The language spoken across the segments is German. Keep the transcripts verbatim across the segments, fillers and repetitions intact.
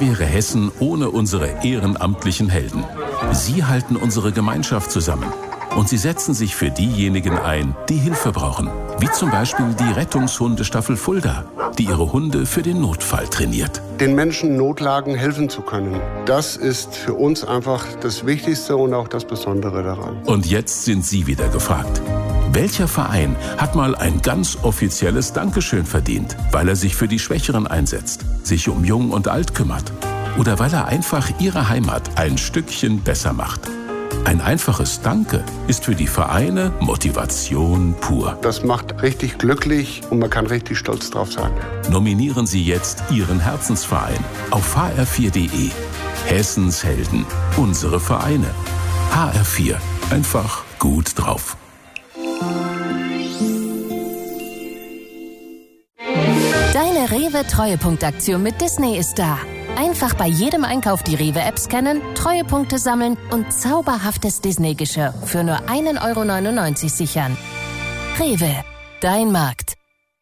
wäre Hessen ohne unsere ehrenamtlichen Helden? Sie halten unsere Gemeinschaft zusammen. Und sie setzen sich für diejenigen ein, die Hilfe brauchen. Wie zum Beispiel die Rettungshundestaffel Fulda, die ihre Hunde für den Notfall trainiert. Den Menschen in Notlagen helfen zu können, das ist für uns einfach das Wichtigste und auch das Besondere daran. Und jetzt sind Sie wieder gefragt. Welcher Verein hat mal ein ganz offizielles Dankeschön verdient, weil er sich für die Schwächeren einsetzt, sich um Jung und Alt kümmert oder weil er einfach ihre Heimat ein Stückchen besser macht? Ein einfaches Danke ist für die Vereine Motivation pur. Das macht richtig glücklich und man kann richtig stolz drauf sein. Nominieren Sie jetzt Ihren Herzensverein auf h r vier punkt d e. Hessens Helden, unsere Vereine. H R vier, einfach gut drauf. Deine Rewe-Treuepunktaktion mit Disney ist da. Einfach bei jedem Einkauf die Rewe-App scannen, Treuepunkte sammeln und zauberhaftes Disney-Geschirr für nur ein Euro neunundneunzig sichern. Rewe, dein Markt.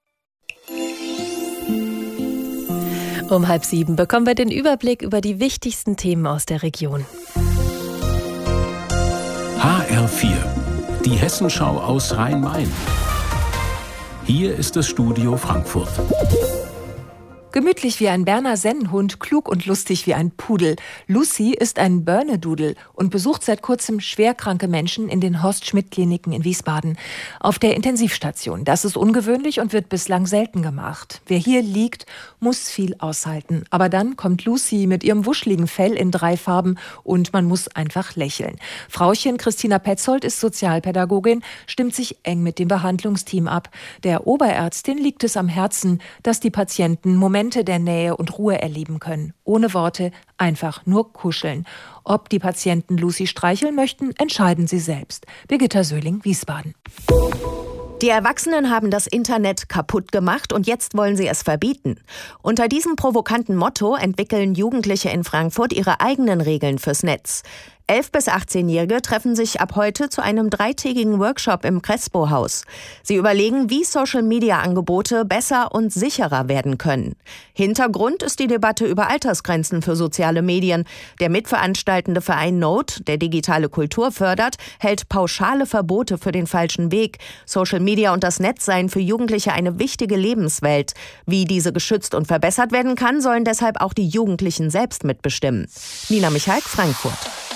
Um halb sieben bekommen wir den Überblick über die wichtigsten Themen aus der Region. H R vier, die Hessenschau aus Rhein-Main. Hier ist das Studio Frankfurt. Gemütlich wie ein Berner Sennenhund, klug und lustig wie ein Pudel. Lucy ist ein Börnedudel und besucht seit kurzem schwerkranke Menschen in den Horst-Schmidt-Kliniken in Wiesbaden auf der Intensivstation. Das ist ungewöhnlich und wird bislang selten gemacht. Wer hier liegt, muss viel aushalten. Aber dann kommt Lucy mit ihrem wuscheligen Fell in drei Farben und man muss einfach lächeln. Frauchen Christina Petzold ist Sozialpädagogin, stimmt sich eng mit dem Behandlungsteam ab. Der Oberärztin liegt es am Herzen, dass die Patienten Momente der Nähe und Ruhe erleben können. Ohne Worte, einfach nur kuscheln. Ob die Patienten Lucy streicheln möchten, entscheiden sie selbst. Birgitta Söhling, Wiesbaden. Die Erwachsenen haben das Internet kaputt gemacht und jetzt wollen sie es verbieten. Unter diesem provokanten Motto entwickeln Jugendliche in Frankfurt ihre eigenen Regeln fürs Netz. elf- bis achtzehnjährige treffen sich ab heute zu einem dreitägigen Workshop im Crespo-Haus. Sie überlegen, wie Social-Media-Angebote besser und sicherer werden können. Hintergrund ist die Debatte über Altersgrenzen für soziale Medien. Der mitveranstaltende Verein Note, der digitale Kultur fördert, hält pauschale Verbote für den falschen Weg. Social Media und das Netz seien für Jugendliche eine wichtige Lebenswelt. Wie diese geschützt und verbessert werden kann, sollen deshalb auch die Jugendlichen selbst mitbestimmen. Nina Michalk, Frankfurt.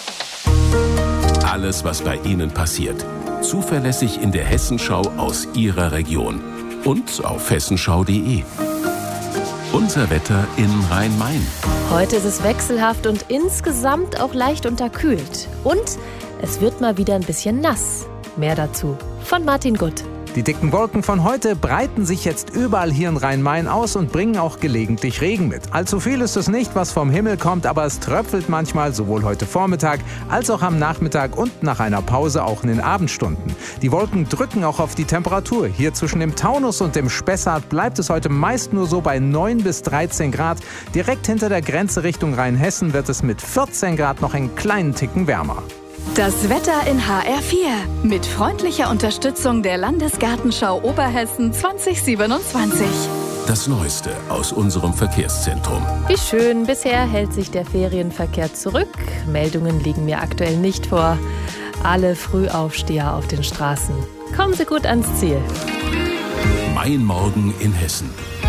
Alles, was bei Ihnen passiert, zuverlässig in der Hessenschau aus Ihrer Region und auf hessenschau punkt de. Unser Wetter in Rhein-Main. Heute ist es wechselhaft und insgesamt auch leicht unterkühlt. Und es wird mal wieder ein bisschen nass. Mehr dazu von Martin Gutt. Die dicken Wolken von heute breiten sich jetzt überall hier in Rhein-Main aus und bringen auch gelegentlich Regen mit. Allzu viel ist es nicht, was vom Himmel kommt, aber es tröpfelt manchmal, sowohl heute Vormittag als auch am Nachmittag und nach einer Pause auch in den Abendstunden. Die Wolken drücken auch auf die Temperatur. Hier zwischen dem Taunus und dem Spessart bleibt es heute meist nur so bei neun bis dreizehn Grad. Direkt hinter der Grenze Richtung Rheinhessen wird es mit vierzehn Grad noch einen kleinen Ticken wärmer. Das Wetter in H R vier mit freundlicher Unterstützung der Landesgartenschau Oberhessen zwanzig siebenundzwanzig. Das Neueste aus unserem Verkehrszentrum. Wie schön, bisher hält sich der Ferienverkehr zurück. Meldungen liegen mir aktuell nicht vor. Alle Frühaufsteher auf den Straßen. Kommen Sie gut ans Ziel. Mein Morgen in Hessen.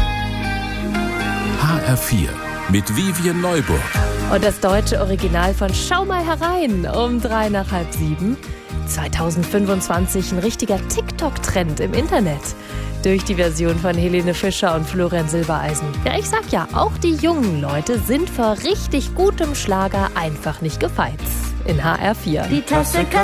H R vier mit Vivian Neuburg. Und das deutsche Original von Schau mal herein um drei nach halb sieben. zweitausendfünfundzwanzig ein richtiger TikTok-Trend im Internet. Durch die Version von Helene Fischer und Florian Silbereisen. Ja, ich sag ja, auch die jungen Leute sind vor richtig gutem Schlager einfach nicht gefeit. In H R vier. Die Tasse